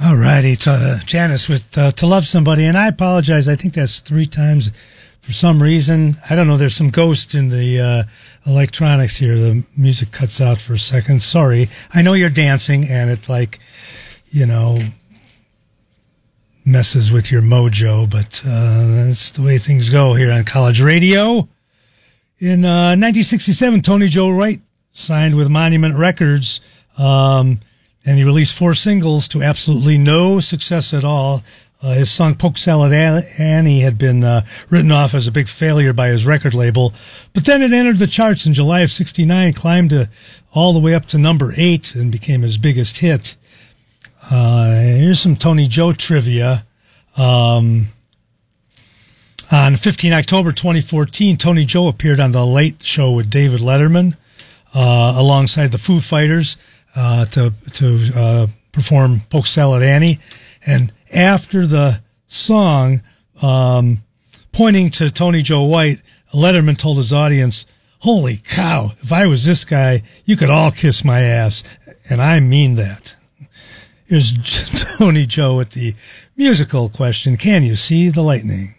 All righty, Janice with To Love Somebody, and I apologize. I think that's 3 times for some reason. I don't know. There's some ghost in the electronics here. The music cuts out for a second. Sorry. I know you're dancing, and it's like, messes with your mojo, but that's the way things go here on college radio. In 1967, Tony Joe White signed with Monument Records, and he released 4 singles to absolutely no success at all. His song Polk Salad Annie had been written off as a big failure by his record label, but then it entered the charts in July of '69, climbed all the way up to number 8, and became his biggest hit. Here's some Tony Joe trivia. On 15 October 2014, Tony Joe appeared on The Late Show with David Letterman alongside the Foo Fighters to perform Polk Salad Annie. And after the song, pointing to Tony Joe White, Letterman told his audience, "Holy cow, if I was this guy, you could all kiss my ass." And I mean that. Here's Tony Joe with the musical question, "Can you see the lightning?"